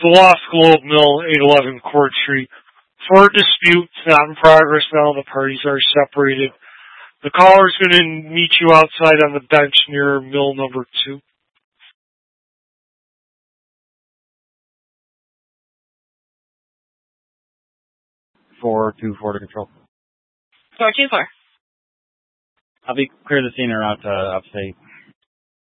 the Lost Globe Mill, 811 Court Street. For a dispute, it's not in progress now. The parties are separated. The caller's going to meet you outside on the bench near mill number 2. (424) to control. 424. I'll be clear the scene or out to upstate.